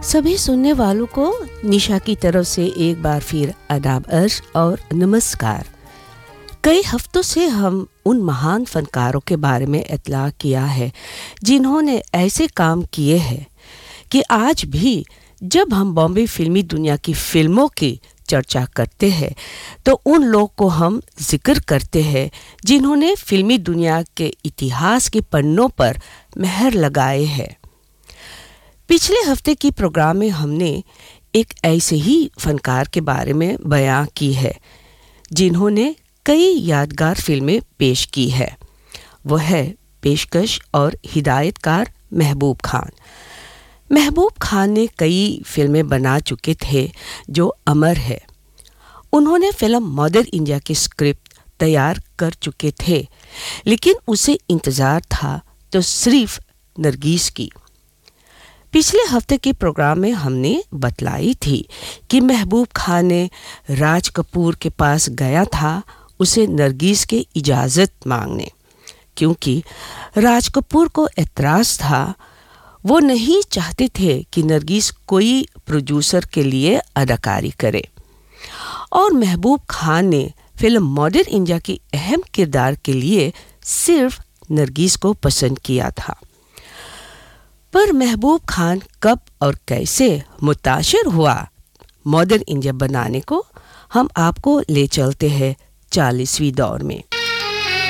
सभी सुनने वालों को निशा की तरफ से एक बार फिर आदाब अर्ज और नमस्कार। कई हफ्तों से हम उन महान फनकारों के बारे में इत्तला किया है जिन्होंने ऐसे काम किए हैं कि आज भी जब हम बॉम्बे फिल्मी दुनिया की फिल्मों की चर्चा करते हैं तो उन लोग को हम जिक्र करते हैं जिन्होंने फिल्मी दुनिया के इतिहास के पन्नों पर मेहर लगाए हैं। पिछले हफ्ते की प्रोग्राम में हमने एक ऐसे ही फनकार के बारे में बयां की है जिन्होंने कई यादगार फिल्में पेश की है। वो है पेशकश और हिदायतकार महबूब खान। महबूब खान ने कई फिल्में बना चुके थे जो अमर है। उन्होंने फिल्म मदर इंडिया की स्क्रिप्ट तैयार कर चुके थे, लेकिन उसे इंतज़ार था तो सिर्फ नरगिस की। पिछले हफ्ते के प्रोग्राम में हमने बतलाई थी कि महबूब खान ने राज कपूर के पास गया था उसे नरगिस के इजाज़त मांगने, क्योंकि राज कपूर को एतराज़ था। वो नहीं चाहते थे कि नरगिस कोई प्रोड्यूसर के लिए अदाकारी करे, और महबूब खान ने फिल्म मदर इंडिया की अहम किरदार के लिए सिर्फ नरगिस को पसंद किया था। पर महबूब खान कब और कैसे मुताशिर हुआ मदर इंडिया बनाने को, हम आपको ले चलते हैं 40वीं दौर में।